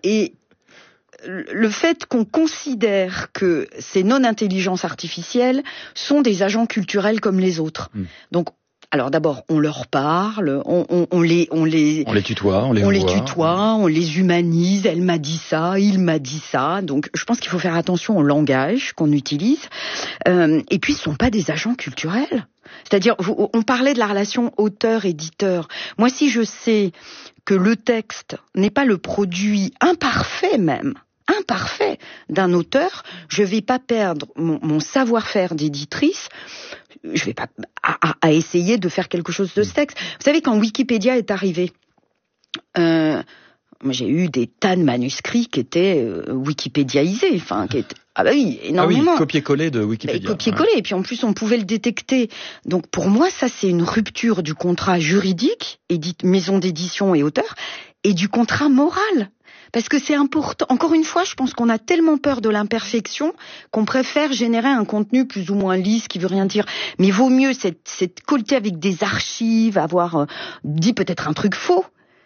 Et le fait qu'on considère que ces non-intelligences artificielles sont des agents culturels comme les autres. Donc, alors d'abord, on leur parle, on les tutoie, on les humanise, elle m'a dit ça, il m'a dit ça. Donc, je pense qu'il faut faire attention au langage qu'on utilise. Et puis, ce sont pas des agents culturels. C'est-à-dire, on parlait de la relation auteur-éditeur. Moi, si je sais que le texte n'est pas le produit imparfait d'un auteur, je vais pas perdre mon savoir-faire d'éditrice. Je vais pas à essayer de faire quelque chose de ce texte. Vous savez, quand Wikipédia est arrivé, moi j'ai eu des tas de manuscrits qui étaient wikipédiaisés, enfin qui étaient énormément. Ah oui, copier-coller de Wikipédia. Copier-coller, et puis en plus on pouvait le détecter. Donc pour moi, ça c'est une rupture du contrat juridique, maison d'édition et auteur, et du contrat moral. Parce que c'est important. Encore une fois, je pense qu'on a tellement peur de l'imperfection qu'on préfère générer un contenu plus ou moins lisse, qui veut rien dire. Mais vaut mieux c'est colleté avec des archives, avoir dit peut-être un truc faux,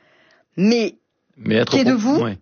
mais être qui est de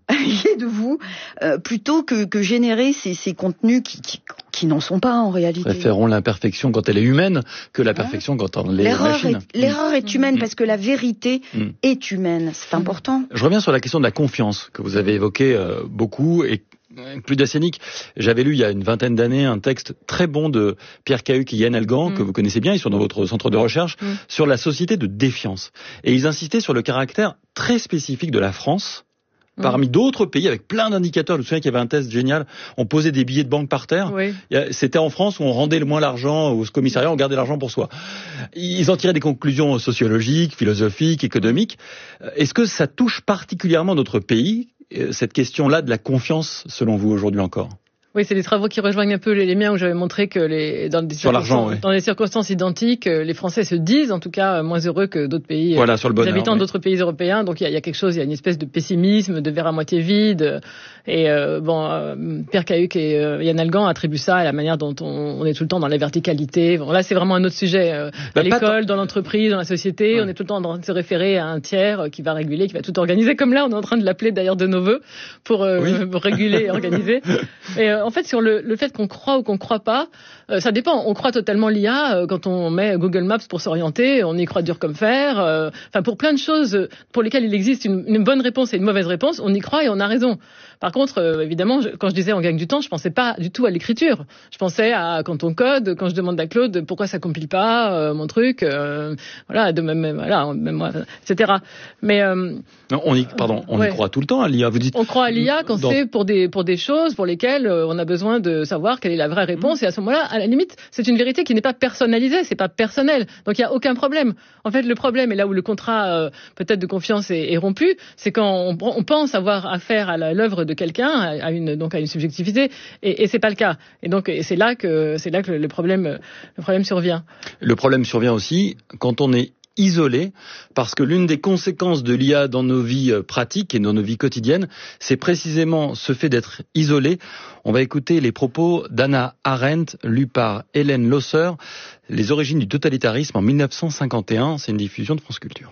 vous, plutôt que générer ces contenus qui n'en sont pas en réalité. Préférons l'imperfection quand elle est humaine que la perfection quand elle est machine. L'erreur est humaine parce que la vérité est humaine. C'est important. Je reviens sur la question de la confiance que vous avez évoquée beaucoup et plus d'Assenic. J'avais lu il y a une vingtaine d'années un texte très bon de Pierre Cahuc et Yann Algan, que vous connaissez bien, ils sont dans votre centre de recherche, sur la société de défiance. Et ils insistaient sur le caractère très spécifique de la France, parmi d'autres pays, avec plein d'indicateurs. Je me souviens qu'il y avait un test génial, on posait des billets de banque par terre. Oui. C'était en France où on rendait le moins l'argent au commissariat, on gardait l'argent pour soi. Ils en tiraient des conclusions sociologiques, philosophiques, économiques. Est-ce que ça touche particulièrement notre pays, cette question-là de la confiance, selon vous, aujourd'hui encore ? Oui, c'est des travaux qui rejoignent un peu les miens où j'avais montré que dans des circonstances identiques, les Français se disent en tout cas moins heureux que d'autres pays, sur le bonheur, les habitants d'autres pays européens. Donc il y a quelque chose, il y a une espèce de pessimisme, de verre à moitié vide. Et Pierre Cahuc et Yann Algan attribuent ça à la manière dont on est tout le temps dans la verticalité. Bon, là, c'est vraiment un autre sujet. À l'école, dans l'entreprise, dans la société, on est tout le temps en train de se référer à un tiers qui va réguler, qui va tout organiser. Comme là, on est en train de l'appeler d'ailleurs de nos voeux pour réguler et organiser. Et en fait, sur le fait qu'on croit ou qu'on croit pas, ça dépend. On croit totalement l'IA quand on met Google Maps pour s'orienter, on y croit dur comme fer. Enfin, pour plein de choses pour lesquelles il existe une bonne réponse et une mauvaise réponse, on y croit et on a raison. Par contre, évidemment, quand je disais on gagne du temps, je pensais pas du tout à l'écriture. Je pensais à quand on code, quand je demande à Claude pourquoi ça compile pas mon truc, même moi, etc. Mais on y croit tout le temps à l'IA. Vous dites. On croit à l'IA quand c'est pour des choses pour lesquelles on a besoin de savoir quelle est la vraie réponse. Et à ce moment-là, à la limite, c'est une vérité qui n'est pas personnalisée, c'est pas personnel. Donc il y a aucun problème. En fait, le problème est là où le contrat peut-être de confiance est rompu, c'est quand on pense avoir affaire à l'œuvre de quelqu'un, à une subjectivité, et c'est pas le cas. Et donc c'est là que le problème survient. Le problème survient aussi quand on est isolé, parce que l'une des conséquences de l'IA dans nos vies pratiques et dans nos vies quotidiennes, c'est précisément ce fait d'être isolé. On va écouter les propos d'Hannah Arendt, lus par Hélène Losser, Les origines du totalitarisme en 1951. C'est une diffusion de France Culture.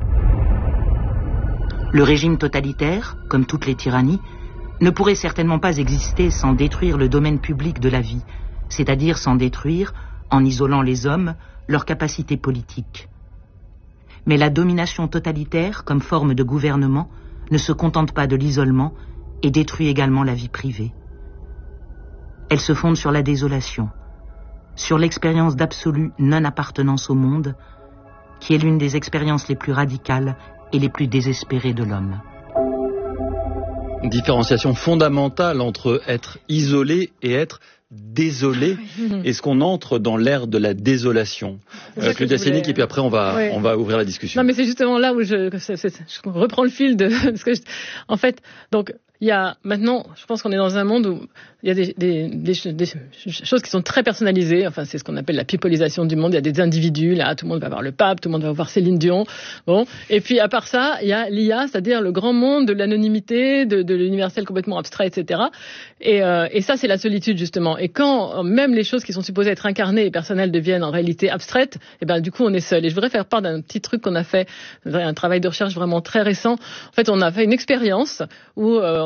Le régime totalitaire, comme toutes les tyrannies, ne pourrait certainement pas exister sans détruire le domaine public de la vie, c'est-à-dire sans détruire, en isolant les hommes, leur capacité politique. Mais la domination totalitaire, comme forme de gouvernement, ne se contente pas de l'isolement et détruit également la vie privée. Elle se fonde sur la désolation, sur l'expérience d'absolue non-appartenance au monde, qui est l'une des expériences les plus radicales et les plus désespérées de l'homme. Différenciation fondamentale entre être isolé et être désolé. Est-ce qu'on entre dans l'ère de la désolation? Claudia Sénic, et puis après on va ouvrir la discussion. Non, mais c'est justement là où je reprends le fil de ce que en fait, donc il y a maintenant, je pense qu'on est dans un monde où il y a des choses qui sont très personnalisées. Enfin, c'est ce qu'on appelle la pipolisation du monde. Il y a des individus, là, tout le monde va voir le pape, tout le monde va voir Céline Dion. Bon. Et puis, à part ça, il y a l'IA, c'est-à-dire le grand monde de l'anonymité, de l'universel complètement abstrait, etc. Et ça, c'est la solitude, justement. Et quand même les choses qui sont supposées être incarnées et personnelles deviennent en réalité abstraites, et ben, du coup, on est seul. Et je voudrais faire part d'un petit truc qu'on a fait, un travail de recherche vraiment très récent. En fait, on a fait une expérience où,